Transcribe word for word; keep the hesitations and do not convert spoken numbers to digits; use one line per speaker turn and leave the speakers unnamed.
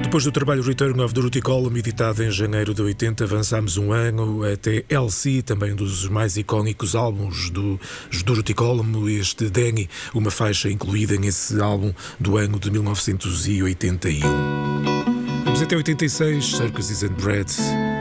Depois do trabalho Return of Dorothy Column, editado em janeiro de oitenta, avançámos um ano até L C, também um dos mais icónicos álbuns do Dorothy Column, este Danny, uma faixa incluída nesse álbum do ano de mil novecentos e oitenta e um. Vamos até oitenta e seis, Circuses and Bread.